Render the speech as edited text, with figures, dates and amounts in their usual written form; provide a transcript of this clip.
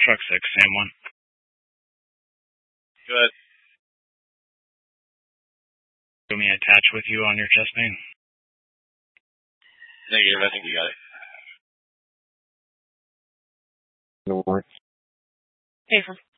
Truck 6, Sam 1. Go ahead. Do me attach with you on your chest pain? Negative, I think you got it. No worries. Hey, from